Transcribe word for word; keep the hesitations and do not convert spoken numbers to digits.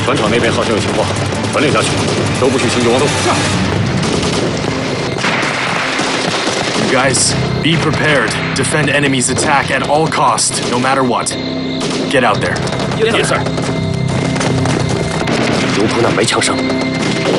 船厂那边好像有情况，传令下去，都不许轻举妄动。是。 You guys, be prepared. Defend enemy's attack at all cost, no matter what. Get out there. Yes, sir. 由头那埋墙上。